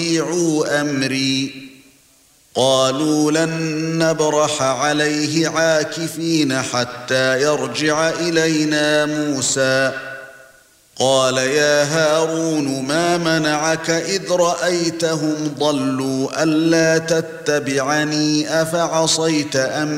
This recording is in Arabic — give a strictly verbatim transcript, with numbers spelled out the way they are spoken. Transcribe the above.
وَأَطِيعُوا أَمْرِي قَالُوا لَن نَّبْرَحَ عَلَيْهِ عَاكِفِينَ حَتَّى يَرْجِعَ إِلَيْنَا مُوسَى قَالَ يَا هَارُونُ مَا مَنَعَكَ إِذْ رَأَيْتَهُمْ ضَلُّوا أَلَّا تَتَّبِعَنِي أَفَعَصَيْتَ أَمْرِي